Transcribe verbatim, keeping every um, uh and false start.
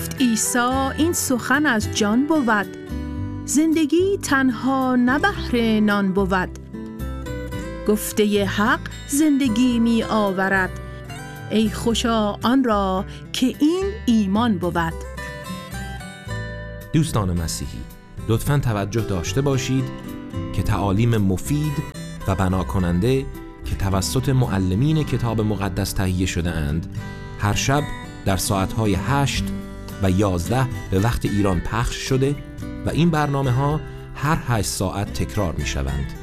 گفت عیسی این سخن از جان بود، زندگی تنها نه بهر نان بود. گفته حق زندگی می آورد، ای خوشا آن را که این ایمان بود. دوستان مسیحی، لطفاً توجه داشته باشید که تعالیم مفید و بنا کننده که توسط معلمین کتاب مقدس تهیه شده اند هر شب در ساعتهای هشت و یازده به وقت ایران پخش شده و این برنامه ها هر هشت ساعت تکرار می شوند.